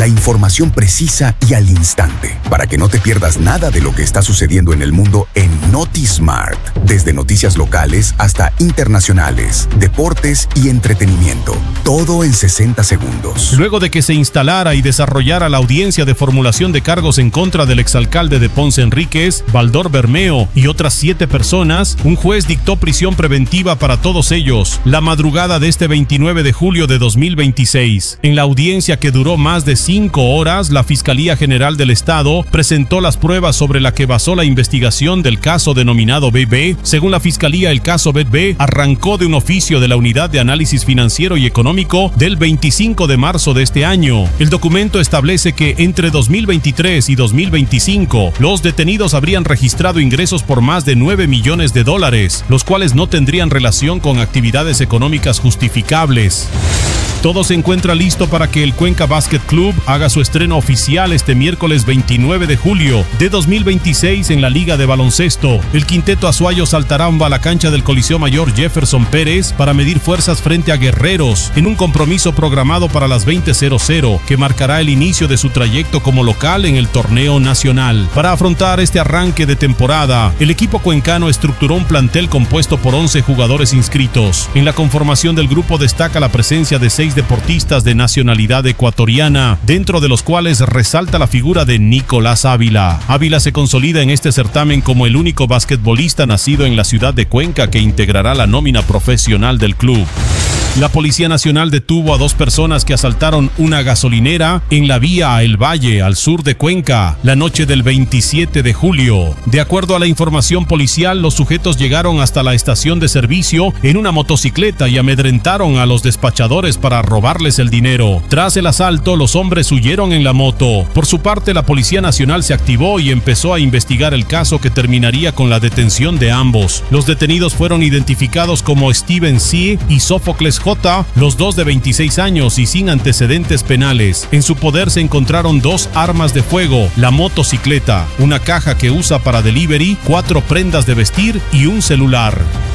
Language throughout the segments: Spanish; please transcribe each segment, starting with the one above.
La información precisa y al instante, para que no te pierdas nada de lo que está sucediendo en el mundo en NotiSmart. Desde noticias locales hasta internacionales, deportes y entretenimiento. Todo en 60 segundos. Luego de que se instalara y desarrollara la audiencia de formulación de cargos en contra del exalcalde de Ponce Enríquez, Baldor Bermeo y otras 7 personas, un juez dictó prisión preventiva para todos ellos la madrugada de este 29 de julio de 2026. En la audiencia, que duró más de 5 horas, la Fiscalía General del Estado presentó las pruebas sobre la que basó la investigación del caso denominado BB. Según la Fiscalía, el caso BB arrancó de un oficio de la Unidad de Análisis Financiero y Económico del 25 de marzo de este año. El documento establece que entre 2023 y 2025, los detenidos habrían registrado ingresos por más de $9 millones, los cuales no tendrían relación con actividades económicas justificables. Todo se encuentra listo para que el Cuenca Basket Club haga su estreno oficial este miércoles 29 de julio de 2026 en la Liga de Baloncesto. El quinteto azuayo saltará a la cancha del Coliseo Mayor Jefferson Pérez para medir fuerzas frente a Guerreros en un compromiso programado para las 20:00, que marcará el inicio de su trayecto como local en el torneo nacional. Para afrontar este arranque de temporada, el equipo cuencano estructuró un plantel compuesto por 11 jugadores inscritos. En la conformación del grupo destaca la presencia de 6 deportistas de nacionalidad ecuatoriana, dentro de los cuales resalta la figura de Nicolás Ávila. Ávila se consolida en este certamen como el único basquetbolista nacido en la ciudad de Cuenca que integrará la nómina profesional del club. La Policía Nacional detuvo a 2 personas que asaltaron una gasolinera en la vía a El Valle, al sur de Cuenca, la noche del 27 de julio. De acuerdo a la información policial, los sujetos llegaron hasta la estación de servicio en una motocicleta y amedrentaron a los despachadores para robarles el dinero. Tras el asalto, los hombres huyeron en la moto. Por su parte, la Policía Nacional se activó y empezó a investigar el caso, que terminaría con la detención de ambos. Los detenidos fueron identificados como Steven C. y Sófocles J., los dos de 26 años y sin antecedentes penales. En su poder se encontraron 2 armas de fuego, la motocicleta, una caja que usa para delivery, 4 prendas de vestir y un celular.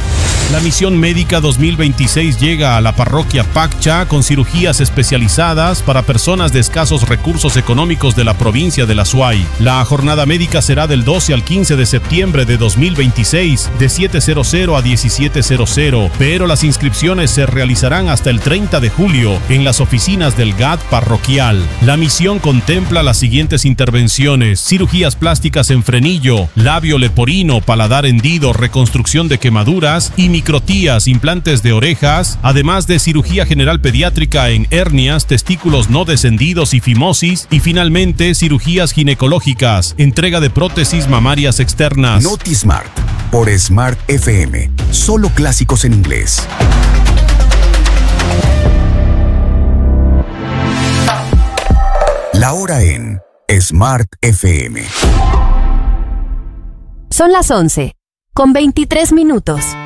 La Misión Médica 2026 llega a la parroquia Paccha con cirugías especializadas para personas de escasos recursos económicos de la provincia de La Suay. La jornada médica será del 12 al 15 de septiembre de 2026, de 7:00 a 17:00, pero las inscripciones se realizarán hasta el 30 de julio en las oficinas del GAT parroquial. La misión contempla las siguientes intervenciones: cirugías plásticas en frenillo, labio leporino, paladar hendido, reconstrucción de quemaduras y microtías, implantes de orejas, además de cirugía general pediátrica en hernias, testículos no descendidos y fimosis, y finalmente cirugías ginecológicas, entrega de prótesis mamarias externas. NotiSmart, por Smart FM, solo clásicos en inglés. La hora en Smart FM. Son las 11:23 minutos.